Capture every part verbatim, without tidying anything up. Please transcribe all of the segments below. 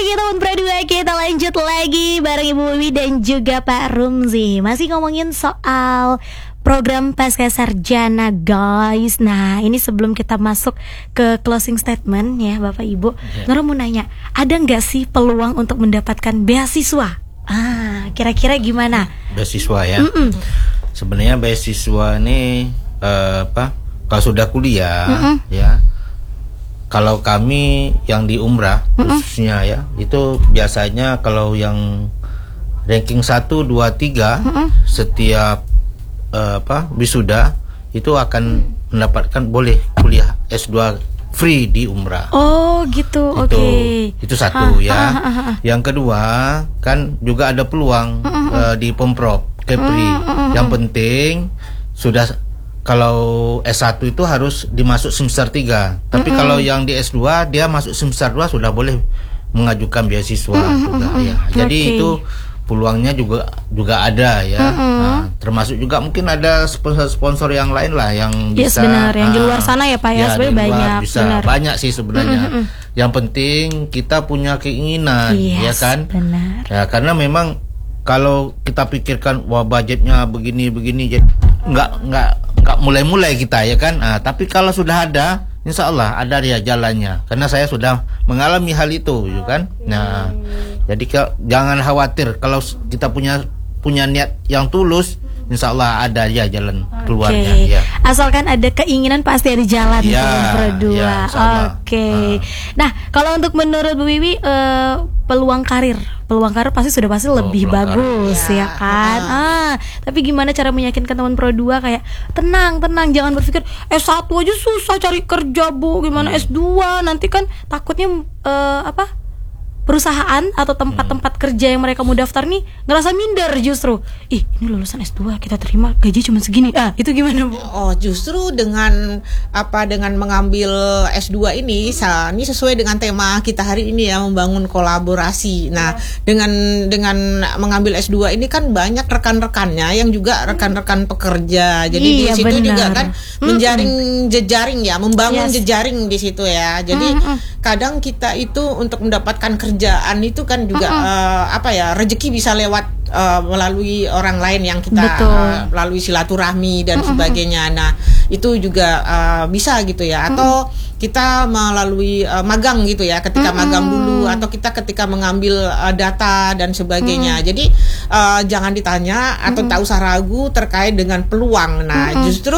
lagi teman berdua, kita lanjut lagi bareng Ibu Wiwi dan juga Pak Rumzi. Masih ngomongin soal program pasca sarjana guys. Nah ini sebelum kita masuk ke closing statement ya Bapak Ibu, yeah. Nora mau nanya, ada nggak sih peluang untuk mendapatkan beasiswa? Ah, kira-kira gimana? Beasiswa ya. Mm-mm. Sebenarnya beasiswa ini uh, apa? Kalau sudah kuliah, Mm-mm. ya. Kalau kami yang di umrah Mm-mm. khususnya ya, itu biasanya kalau yang ranking satu, dua, tiga Mm-mm. setiap uh, apa wisuda itu akan mendapatkan boleh kuliah S dua free di umrah. Oh gitu, oke. Okay. Itu satu ha, ya. Ha, ha, ha. Yang kedua kan juga ada peluang mm-hmm. uh, di Pemprov Kepri. Mm-hmm. Yang penting sudah kalau S satu itu harus dimasuk semester tiga. Tapi mm-hmm. kalau yang di S dua dia masuk semester dua sudah boleh mengajukan beasiswa mm-hmm. juga ya. Jadi okay. itu peluangnya juga juga ada ya. Mm-hmm. Nah, termasuk juga mungkin ada sponsor-sponsor yang lain lah yang yes, bisa benar, yang uh, di luar sana ya Pak ya, ya sebenarnya banyak. Bisa benar. Banyak sih sebenarnya. Mm-hmm. Yang penting kita punya keinginan, yes, ya kan? Benar. Ya, karena memang kalau kita pikirkan wah budgetnya begini-begini, nggak nggak nggak mulai-mulai kita ya kan. Nah, tapi kalau sudah ada, insya Allah ada ya jalannya. Karena saya sudah mengalami hal itu, ya kan. Nah, jadi ke, jangan khawatir kalau kita punya punya niat yang tulus, insya Allah ada ya jalan keluarnya. Okay. Ya. Asalkan ada keinginan pasti ada jalan ya, berdua. Ya, Oke. Okay. Uh. Nah, kalau untuk menurut Bu Wiwi uh, peluang karir, peluang karir pasti sudah pasti oh, lebih bagus ya, ya kan. Uh. Ah, tapi gimana cara meyakinkan teman Pro dua kayak tenang, tenang, jangan berpikir S satu aja susah cari kerja Bu, gimana hmm. S dua nanti kan takutnya uh, apa? perusahaan atau tempat-tempat hmm. kerja yang mereka mau daftar nih ngerasa minder justru. Ih, ini lulusan S dua kita terima gaji cuma segini. Ah, itu gimana Bu? Oh, justru dengan apa dengan mengambil S dua ini, ini sesuai dengan tema kita hari ini ya, membangun kolaborasi. Nah, dengan dengan mengambil S dua ini kan banyak rekan-rekannya yang juga rekan-rekan pekerja. Jadi iya, di situ benar. juga kan hmm. menjaring jejaring ya, membangun yes. jejaring di situ ya. Jadi hmm. kadang kita itu untuk mendapatkan kerja kerjaan itu kan juga uh-uh. uh, apa ya rezeki bisa lewat uh, melalui orang lain yang kita uh, melalui silaturahmi dan uh-uh. sebagainya. Nah itu juga uh, bisa gitu ya, atau uh-uh. kita melalui uh, magang gitu ya, ketika uh-uh. magang dulu, atau kita ketika mengambil uh, data dan sebagainya. Uh-uh. Jadi uh, jangan ditanya atau uh-uh. tak usah ragu terkait dengan peluang. Nah uh-uh. justru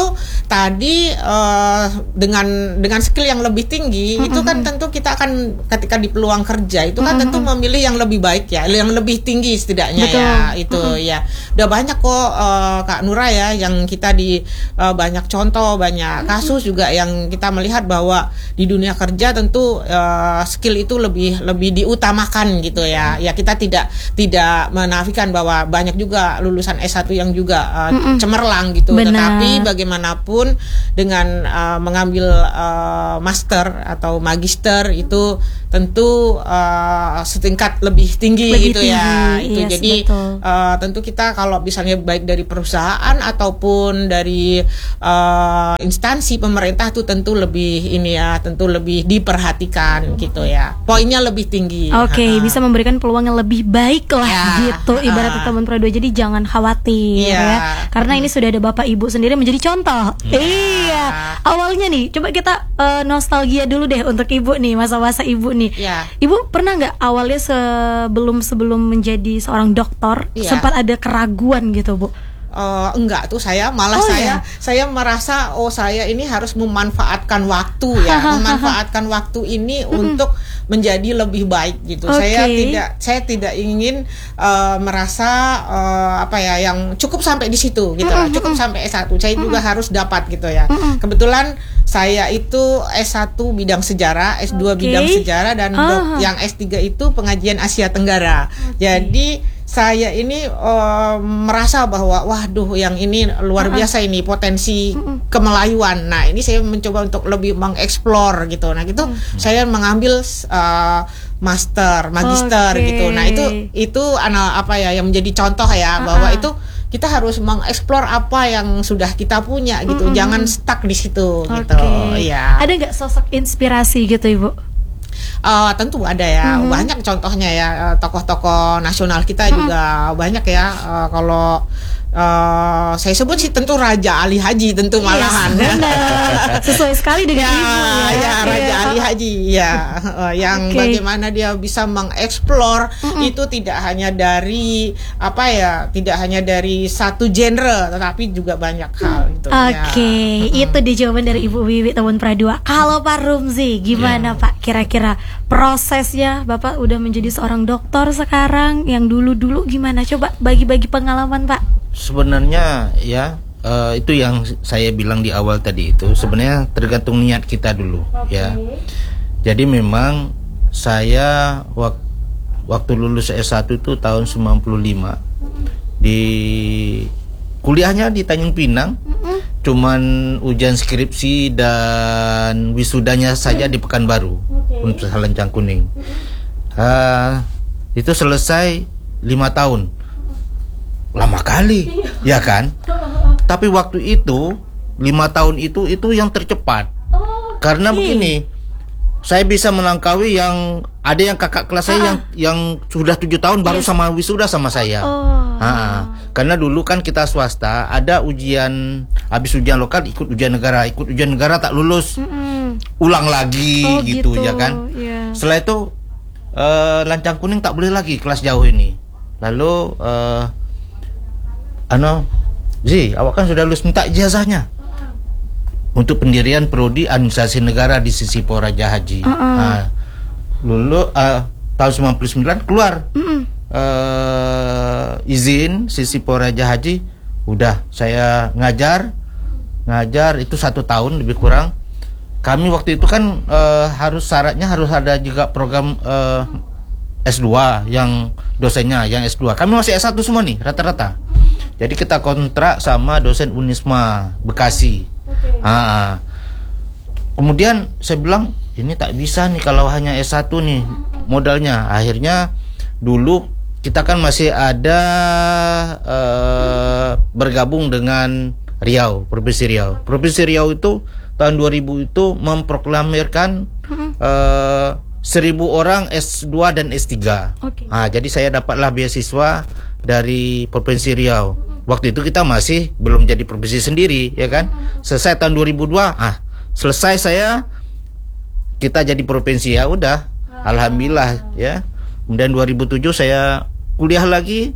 tadi uh, dengan dengan skill yang lebih tinggi uh-uh. itu kan tentu kita akan ketika di peluang kerja itu kan tentu memilih yang lebih baik ya, yang lebih tinggi setidaknya. Betul. Ya itu mm-hmm. ya udah banyak kok uh, Kak Nura ya yang kita di uh, banyak contoh, banyak kasus mm-hmm. juga yang kita melihat bahwa di dunia kerja tentu uh, skill itu lebih lebih diutamakan gitu ya. Ya kita tidak tidak menafikan bahwa banyak juga lulusan S satu yang juga uh, mm-hmm. cemerlang gitu. Benar. Tetapi bagaimanapun dengan uh, mengambil uh, master atau magister itu tentu uh, setingkat lebih tinggi lebih gitu tinggi, ya itu yes, jadi uh, tentu kita kalau misalnya baik dari perusahaan ataupun dari uh, instansi pemerintah itu tentu lebih ini ya tentu lebih diperhatikan gitu ya, poinnya lebih tinggi. Oke, okay, bisa memberikan peluang yang lebih baik lah ya, gitu ibarat teman Pro dua. Jadi jangan khawatir ya, ya karena hmm. ini sudah ada Bapak Ibu sendiri menjadi contoh. Ya. Iya awalnya nih coba kita uh, nostalgia dulu deh untuk Ibu nih, masa-masa Ibu nih. Ya. Ibu pernah nggak awalnya sebelum sebelum menjadi seorang dokter ya. sempat ada keraguan gitu Bu? Uh, enggak tuh saya malah oh, saya ya? saya merasa oh saya ini harus memanfaatkan waktu ya memanfaatkan waktu ini untuk menjadi lebih baik gitu. Okay. Saya tidak saya tidak ingin uh, merasa uh, apa ya yang cukup sampai di situ gitu lah, cukup sampai S satu. Saya juga harus dapat gitu ya. Kebetulan saya itu S satu bidang sejarah, S dua okay. bidang sejarah, dan uh-huh. yang S tiga itu pengajian Asia Tenggara. Okay. Jadi saya ini uh, merasa bahwa waduh yang ini luar biasa ini potensi kemelayuan. Nah ini saya mencoba untuk lebih mengeksplor gitu. Nah gitu hmm. saya mengambil uh, master, magister okay. gitu. Nah itu itu anal apa ya yang menjadi contoh ya uh-uh. bahwa itu kita harus mengeksplor apa yang sudah kita punya gitu. Mm-hmm. Jangan stuck di situ okay. gitu. Ya. Ada nggak sosok inspirasi gitu Ibu? uh, tentu ada ya, Mhm. banyak contohnya ya, uh, tokoh-tokoh nasional kita juga banyak ya. Uh, kalau uh, saya sebut sih tentu Raja Ali Haji tentu malahan. Yes, benar. Sesuai sekali dengan Ya, ibu ya. ya Raja Iya. Ali Haji ya, uh, yang Oke. bagaimana dia bisa mengeksplor itu tidak hanya dari apa ya, tidak hanya dari satu genre, tetapi juga banyak hal gitu. Oke, ya. itu dia jawaban dari Ibu Wiwi teman Pradua. Kalau Pak Rumzi, gimana Pak? Kira-kira prosesnya Bapak udah menjadi seorang dokter sekarang, yang dulu-dulu gimana? Coba bagi-bagi pengalaman Pak. Sebenarnya ya eh, itu yang saya bilang di awal tadi itu sebenarnya tergantung niat kita dulu ya. Jadi memang saya wak- waktu lulus S satu itu tahun sembilan puluh lima di kuliahnya di Tanjung Pinang, cuman ujian skripsi dan wisudanya saja di Pekanbaru, Universitas Lancang Kuning. Ah, itu selesai lima tahun, lama kali, ya kan? Tapi waktu itu lima tahun itu itu yang tercepat, karena begini, saya bisa melangkaui yang ada yang kakak kelas saya yang yang sudah tujuh tahun baru sama wisuda sama saya. Oh. Ah, karena dulu kan kita swasta, ada ujian, habis ujian lokal ikut ujian negara, ikut ujian negara tak lulus, Mm-mm. ulang lagi Oh, gitu, gitu, ya kan. iya. Setelah itu eh, Lancang Kuning tak boleh lagi kelas jauh ini. Lalu eh, ano, Zi, awak kan sudah lulus, minta ijazahnya untuk pendirian prodi administrasi negara di Sisipo Raja Haji. Uh-uh. Nah, lulu eh, tahun sembilan puluh sembilan keluar eh, izin Sisipo Raja Haji, udah saya ngajar ngajar itu satu tahun lebih kurang. Kami waktu itu kan eh, harus syaratnya harus ada juga program eh, S dua yang dosennya yang S dua. Kami masih S satu semua nih rata-rata. Jadi kita kontrak sama dosen Unisma Bekasi. Ah, kemudian saya bilang ini tak bisa nih kalau hanya S satu nih modalnya. Akhirnya dulu kita kan masih ada eh, bergabung dengan Riau, Provinsi Riau. Provinsi Riau itu tahun dua ribu itu memproklamirkan eh, seribu orang S dua dan S tiga. Oke. Ah, jadi saya dapatlah beasiswa dari Provinsi Riau. Waktu itu kita masih belum jadi provinsi sendiri, ya kan? Selesai tahun dua ribu dua, ah, selesai saya kita jadi provinsi, ya udah. Alhamdulillah ya. Kemudian dua ribu tujuh saya kuliah lagi.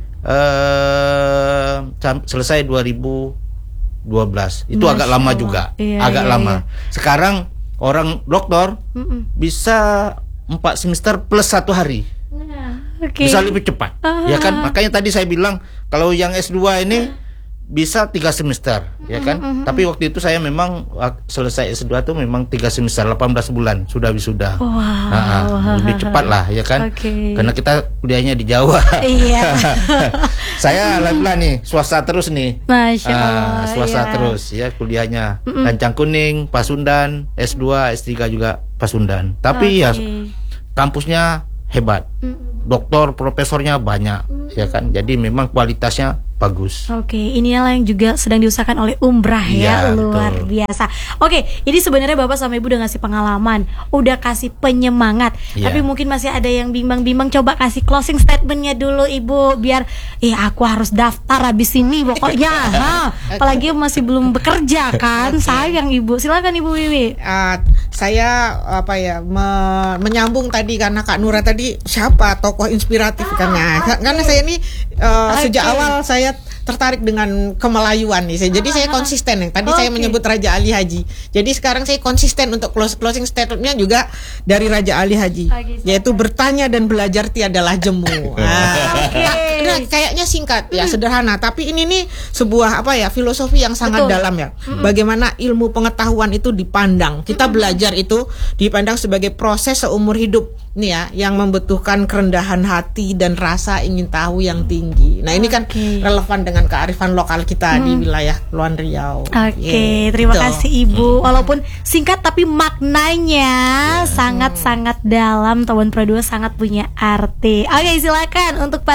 Eh sam- selesai dua ribu dua belas. Itu Masya agak lama Allah. juga. Iya, agak iya, lama. iya. Sekarang orang dokter Mm-mm. bisa empat semester plus satu hari. Oke. Bisa lebih cepat, Ah. ya kan? Makanya tadi saya bilang kalau yang S dua ini bisa tiga semester, ya kan? Tapi waktu itu saya memang wak- selesai S dua tuh memang tiga semester, delapan belas bulan sudah wisuda. Wow. Ah, ah, lebih cepat lah, ya kan? Oke. Karena kita kuliahnya di Jawa. Iya. Saya alhamdulillah nih swasta terus nih. Masya Ah, Allah. swasta iya. terus ya kuliahnya. Lancang Kuning, Pasundan, S dua, S tiga juga Pasundan. Tapi ya Oke. kampusnya hebat. Doktor, profesornya banyak, ya kan? Jadi memang kualitasnya bagus. Oke, inilah yang juga sedang diusahakan oleh Umrah ya, Iya, luar betul. biasa. Oke, ini sebenarnya Bapak sama Ibu udah ngasih pengalaman, udah kasih penyemangat, Iya. tapi mungkin masih ada yang bimbang-bimbang. Coba kasih closing statementnya dulu Ibu, biar, eh aku harus daftar habis ini pokoknya. Ha, apalagi masih belum bekerja kan, sayang Ibu. Silakan Ibu Wiwi. Uh, saya apa ya me- menyambung tadi karena Kak Nura tadi siapa tokoh inspiratif karena karena saya ini uh, Oke. sejak awal saya tertarik dengan kemelayuan nih. Saya- Jadi saya konsisten nih. Tadi saya Oke. menyebut Raja Ali Haji. Jadi sekarang saya konsisten untuk close, closing statementnya juga dari Raja Ali Haji, Oke, silakan. yaitu bertanya dan belajar tiadalah jemu. Nah, Oke. nah, kayaknya singkat ya, sederhana. Tapi ini nih sebuah apa ya filosofi yang sangat Betul. dalam ya. Bagaimana ilmu pengetahuan itu dipandang. Kita belajar itu dipandang sebagai proses seumur hidup nih ya, yang membutuhkan kerendahan hati dan rasa ingin tahu yang tinggi. Nah ini kan Oke. relevan dengan kearifan lokal kita di wilayah Luar Riau. Oke, Yeah, terima gitu. kasih Ibu. Walaupun singkat tapi maknanya sangat-sangat dalam. Tawon Pro dua sangat punya arti. Oke, silakan untuk Pak Rumzi.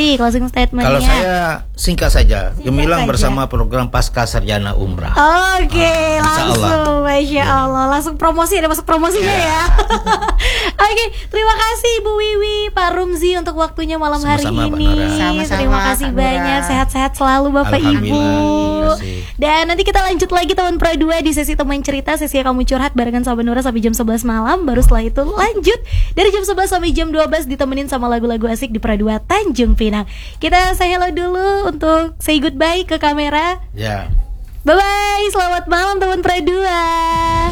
closing statementnya. Kalau saya singkat saja, Singkat gemilang saja. bersama program Pasca Sarjana Umrah. Oke, Ah, insya langsung, Allah. Masya Ya. Allah, langsung promosi, ada masuk promosinya ya. Oke, terima kasih Bu Wiwi, Pak Rumzi untuk waktunya malam hari Sama-sama, Mbak ini. Nora. Sama-sama, Terima kasih Kak Nora. banyak, sehat-sehat selalu Bapak Ibu. Alhamdulillah, terima kasih. Dan nanti kita lanjut lagi tahun Pro dua di sesi teman cerita, sesi yang kamu curhat barengan sama Nora sampai jam sebelas malam. Baru setelah itu lanjut dari jam sebelas sampai jam dua belas ditemenin sama lagu-lagu asik di Pro dua Tanjung Pinang. Kita say hello dulu untuk say goodbye ke kamera. Ya. Bye bye, selamat malam teman Pro dua.